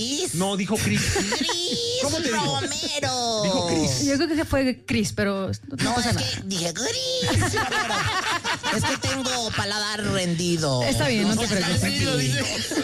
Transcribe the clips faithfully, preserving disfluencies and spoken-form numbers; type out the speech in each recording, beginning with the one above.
Cris. No, dijo Cris. Cris ¿Cómo te dijo? Romero. Dijo Cris. Yo creo que fue Cris, pero no, No, pasa es nada. que dije Cris Romero. Es que tengo paladar rendido. Está bien, no te preocupes.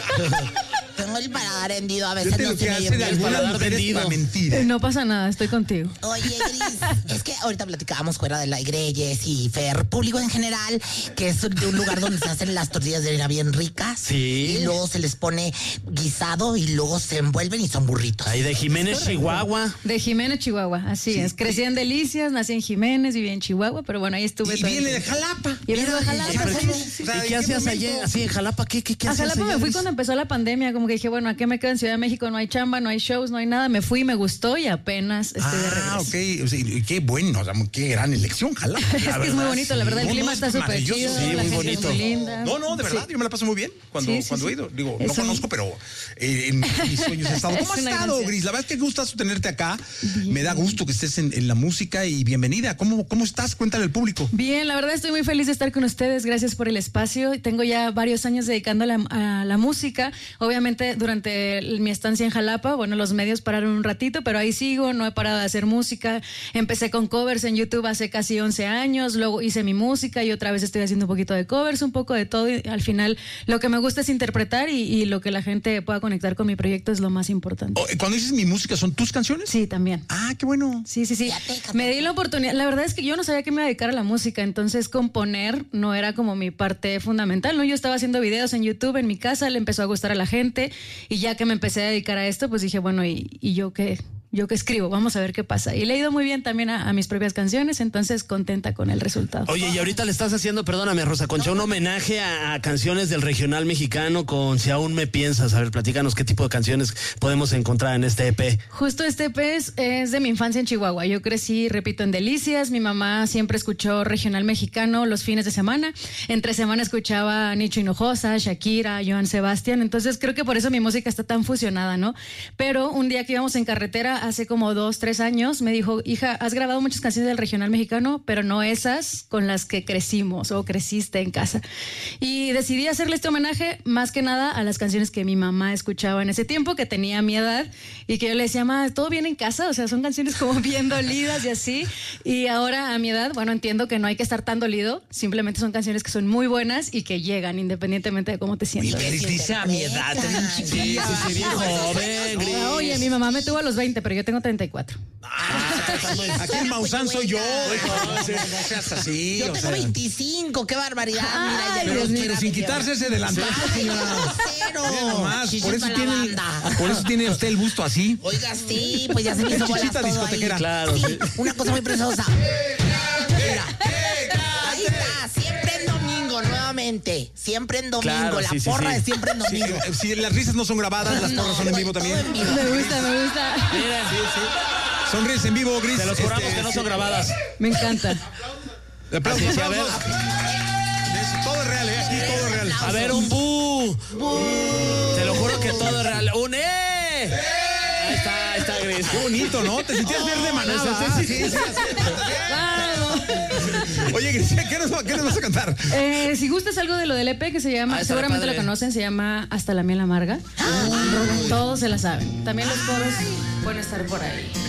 Tengo el paladar rendido, a Yo veces te no lo se que me hace oye de bien. algunas paladar mujeres vendido. para mentira. Eh, No pasa nada, estoy contigo. Oye, Gris, es que ahorita platicábamos fuera del aire, Jess y Fer, público en general, que es de un lugar donde se hacen las tortillas de harina bien ricas. Sí. Y luego se les pone guisado y luego se envuelven y son burritos. Ahí de Jiménez, Chihuahua. De Jiménez, Chihuahua, así Sí. es. Crecí en Delicias, nací en Jiménez, viví en Chihuahua, pero bueno, ahí estuve Y todo el viene de tiempo. Jalapa. Y vengo de Jalapa, Mira, sí, ¿cómo? sí, sí. O sea, ¿Y ¿en qué qué hacías momento? allá? Así en Jalapa, ¿qué, qué, qué A hacías Jalapa allá, me fui Gris? cuando empezó la pandemia, como que dije, bueno, ¿a qué me quedo en Ciudad de México? No hay chamba, no hay shows, no hay nada. Me fui, me gustó y apenas estoy de regreso. Ah, ok. O sea, y qué bueno, o sea, qué gran elección, Jalapa. Es que es muy bonito, la verdad, el No, clima no, está es súper maravilloso. chido, Sí, la muy gente bonito. es muy linda. No, no, de verdad, Sí. yo me la paso muy bien cuando, Sí, sí, cuando sí. he ido. Digo, Es no un- conozco, pero eh, en mis sueños he estado. ¿Cómo has Es una estado, gracia. Gris? La verdad es que gustazo tenerte acá. Me da gusto que estés en, en la música y bienvenida. ¿Cómo, cómo estás? Cuéntale al público. Bien, la verdad estoy muy feliz de estar con ustedes. Gracias por el espacio. Tengo ya varios años dedicando a la, a la música. Obviamente, durante el- mi estancia en Jalapa, bueno, los medios pararon un ratito, pero ahí sigo, no he parado de hacer música. Empecé con covers en YouTube hace casi once años, luego hice mi música y otra vez estoy haciendo un poquito de covers, un poco de todo. Y al final, lo que me gusta es interpretar y, y lo que la gente pueda conectar con mi proyecto es lo más importante. Oh, cuando dices mi música, ¿son tus canciones? Sí, también. Ah, qué bueno. Sí, sí, sí. Ya te cantó. Me di la oportunidad. La verdad es que yo no sabía que me iba a dedicar a la música, entonces componer no era como mi parte fundamental, ¿no? Yo estaba haciendo videos en YouTube en mi casa, le empezó a gustar a la gente y ya que me empecé a dedicar a esto, pues dije, bueno, ¿y, y yo qué? Yo que escribo, vamos a ver qué pasa. Y le he ido muy bien también a, a mis propias canciones, entonces contenta con el resultado. Oye, y ahorita le estás haciendo, perdóname, Rosa Concha, un homenaje a, a canciones del regional mexicano con Si aún me piensas. A ver, platícanos qué tipo de canciones podemos encontrar en este E P. Justo este E P es, es de mi infancia en Chihuahua. Yo crecí, repito, en Delicias. Mi mamá siempre escuchó regional mexicano los fines de semana. Entre semana escuchaba a Nicho Hinojosa, Shakira, Joan Sebastián. Entonces creo que por eso mi música está tan fusionada, ¿no? Pero un día que íbamos en carretera, hace como dos, tres años, me dijo, hija, has grabado muchas canciones del regional mexicano, pero no esas con las que crecimos o creciste en casa. Y decidí hacerle este homenaje más que nada a las canciones que mi mamá escuchaba en ese tiempo, que tenía mi edad, y que yo le decía, ma, ¿todo bien en casa? O sea, son canciones como bien dolidas y así. Y ahora a mi edad, bueno, entiendo que no hay que estar tan dolido, simplemente son canciones que son muy buenas y que llegan independientemente de cómo te sientas. Gris dice a mi edad, te bien Sí, sí, chiquilla. sí, bien joven, Gris. Ah, oye, mi mamá me tuvo a los veinte, pero yo tengo treinta y cuatro. Aquí el Maussan soy yo. No, No seas así. Yo o tengo sea. veinticinco, qué barbaridad. Mira, ya Ay, no Pero, Dios mío. pero sin quitarse ese delantal, señora. Cero. Mira nomás, Chichis por eso para la tiene, banda. por eso tiene usted el busto así. Oiga, sí, pues ya se me Es hizo bolas chichita todo discotequera. ahí. Claro, Sí, sí. una cosa muy preciosa. Mira, ahí está, siempre en domingo, nuevamente. Siempre en domingo, Claro, la sí, sí, porra sí. es siempre en Sí, domingo. eh, si las risas no son grabadas, las porras son en vivo todo también. en vivo. Me gusta, me gusta. Mira, sí, sí. Son risas en vivo, Gris. Te los juramos Este, que no sí. son grabadas. Me encanta. Aplausos, Así, sí, a ver. aplausos. Es- Todo es real, ¿eh? Aquí todo es real. A ver, un bu. Te lo juro que todo es real. Un eh. Ahí está, ahí está, Gris. Qué bonito, ¿no? Te sentías verde manada. Sí, Sí, sí, sí, Vamos. Oye, Gris, ¿qué nos, ¿qué nos vas a cantar? Eh, si gustas algo de lo del E P que se llama, Ah, está seguramente padre. lo conocen, se llama Hasta la miel amarga. Todos se la saben. También los coros pueden estar por ahí.